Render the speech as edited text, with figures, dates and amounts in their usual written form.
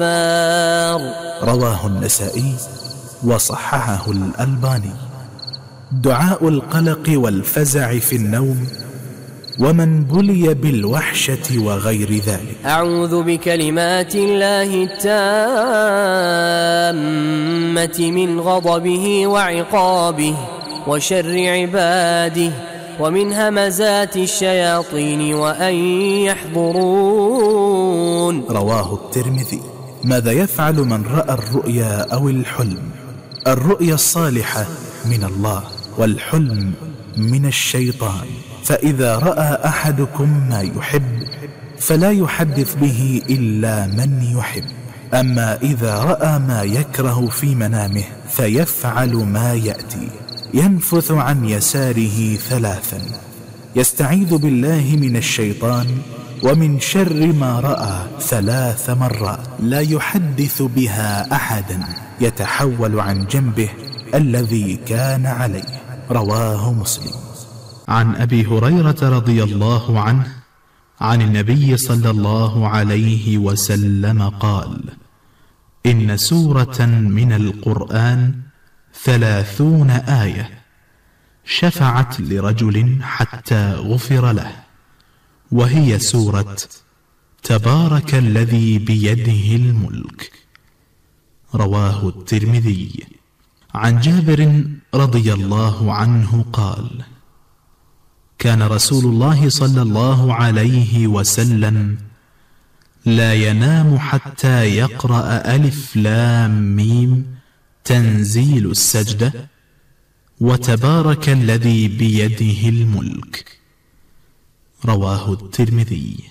رواه النسائي وصححه الألباني. دعاء القلق والفزع في النوم ومن بلي بالوحشة وغير ذلك. أعوذ بكلمات الله التامة من غضبه وعقابه وشر عباده ومن همزات الشياطين وأن يحضرون. رواه الترمذي. ماذا يفعل من رأى الرؤيا أو الحلم؟ الرؤيا الصالحة من الله والحلم من الشيطان، فإذا رأى أحدكم ما يحب فلا يحدث به إلا من يحب، أما إذا رأى ما يكره في منامه فيفعل ما يأتي: ينفث عن يساره 3، يستعيذ بالله من الشيطان ومن شر ما رأى 3 مرات، لا يحدث بها أحدا، يتحول عن جنبه الذي كان عليه. رواه مسلم. عن أبي هريرة رضي الله عنه عن النبي صلى الله عليه وسلم قال: إن سورة من القرآن 30 آية شفعت لرجل حتى غفر له، وهي سورة تبارك الذي بيده الملك. رواه الترمذي. عن جابر رضي الله عنه قال: كان رسول الله صلى الله عليه وسلم لا ينام حتى يقرأ ألف لام ميم تنزيل السجدة وتبارك الذي بيده الملك. رواه الترمذي.